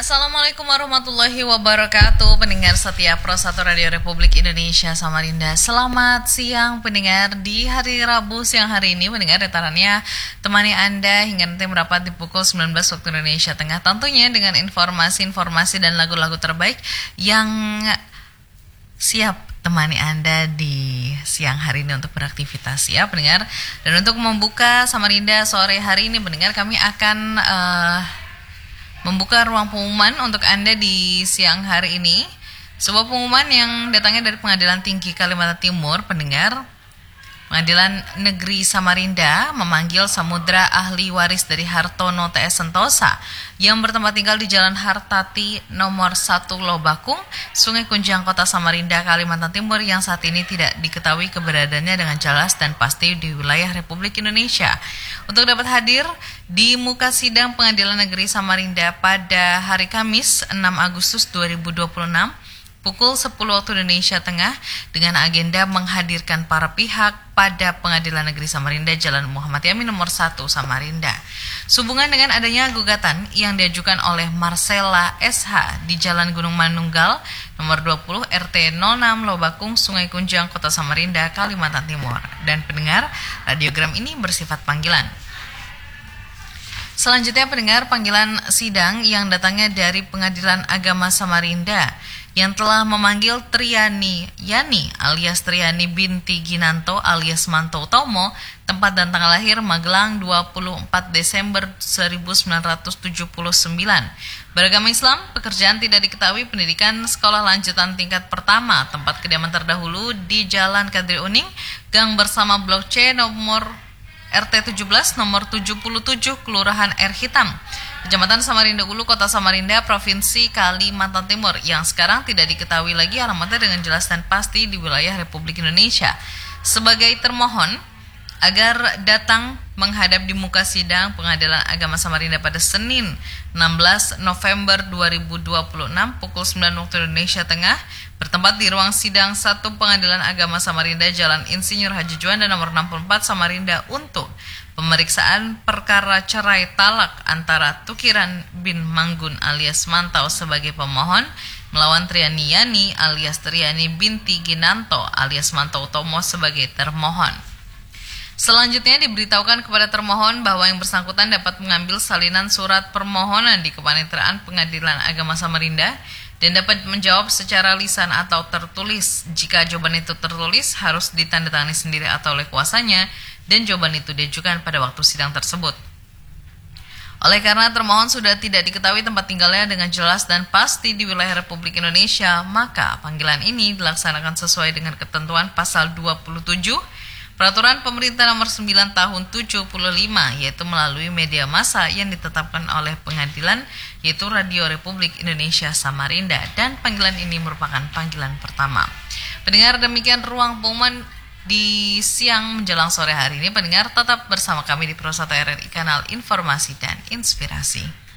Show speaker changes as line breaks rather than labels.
Assalamualaikum warahmatullahi wabarakatuh. Pendengar setia Pro 1 Radio Republik Indonesia Samarinda, selamat siang pendengar. Di hari Rabu siang hari ini pendengar datarannya temani Anda hingga nanti merapat di pukul 19 waktu Indonesia Tengah, tentunya dengan informasi-informasi dan lagu-lagu terbaik yang siap temani Anda di siang hari ini untuk beraktivitas ya pendengar. Dan untuk membuka Samarinda sore hari ini pendengar, kami akan membuka ruang pengumuman untuk Anda di siang hari ini. Sebuah pengumuman yang datangnya dari Pengadilan Tinggi Kalimantan Timur, pendengar. Pengadilan Negeri Samarinda memanggil Samudra ahli waris dari Hartono TS Sentosa yang bertempat tinggal di Jalan Hartati nomor 1 Lobakung, Sungai Kunjang, Kota Samarinda, Kalimantan Timur yang saat ini tidak diketahui keberadaannya dengan jelas dan pasti di wilayah Republik Indonesia. Untuk dapat hadir di muka sidang Pengadilan Negeri Samarinda pada hari Kamis 6 Agustus 2026 pukul 10 waktu Indonesia Tengah dengan agenda menghadirkan para pihak pada Pengadilan Negeri Samarinda Jalan Muhammad Yamin nomor 1 Samarinda. Sehubungan dengan adanya gugatan yang diajukan oleh Marcella SH di Jalan Gunung Manunggal nomor 20 RT 06 Lobakung, Sungai Kunjang, Kota Samarinda, Kalimantan Timur. Dan pendengar, radiogram ini bersifat panggilan. Selanjutnya pendengar, panggilan sidang yang datangnya dari Pengadilan Agama Samarinda yang telah memanggil Triani Yani alias Triani binti Ginanto alias Manto Utomo, tempat dan tanggal lahir Magelang 24 Desember 1979. Beragama Islam, pekerjaan tidak diketahui, pendidikan sekolah lanjutan tingkat pertama, tempat kediaman terdahulu di Jalan Kadri Uning, Gang Bersama Blok C nomor RT 17 nomor 77 Kelurahan Air Hitam, Kecamatan Samarinda Ulu, Kota Samarinda, Provinsi Kalimantan Timur, yang sekarang tidak diketahui lagi alamatnya dengan jelas dan pasti di wilayah Republik Indonesia. Sebagai termohon agar datang menghadap di muka sidang Pengadilan Agama Samarinda pada Senin 16 November 2026 pukul 9 waktu Indonesia Tengah, bertempat di ruang sidang 1 Pengadilan Agama Samarinda Jalan Insinyur Haji Juanda nomor 64 Samarinda untuk pemeriksaan perkara cerai talak antara Tukiran bin Manggun alias Mantau sebagai pemohon melawan Triani Yani alias Triani binti Ginanto alias Manto Utomo sebagai termohon. Selanjutnya diberitahukan kepada termohon bahwa yang bersangkutan dapat mengambil salinan surat permohonan di Kepaniteraan Pengadilan Agama Samarinda dan dapat menjawab secara lisan atau tertulis. Jika jawaban itu tertulis, harus ditandatangani sendiri atau oleh kuasanya dan jawaban itu diajukan pada waktu sidang tersebut. Oleh karena termohon sudah tidak diketahui tempat tinggalnya dengan jelas dan pasti di wilayah Republik Indonesia, maka panggilan ini dilaksanakan sesuai dengan ketentuan pasal 27 Peraturan Pemerintah Nomor 9 Tahun 75, yaitu melalui media massa yang ditetapkan oleh pengadilan, yaitu Radio Republik Indonesia Samarinda, dan panggilan ini merupakan panggilan pertama. Pendengar, demikian ruang pengumuman di siang menjelang sore hari ini. Pendengar, tetap bersama kami di Pro 1 RRI Kanal Informasi dan Inspirasi.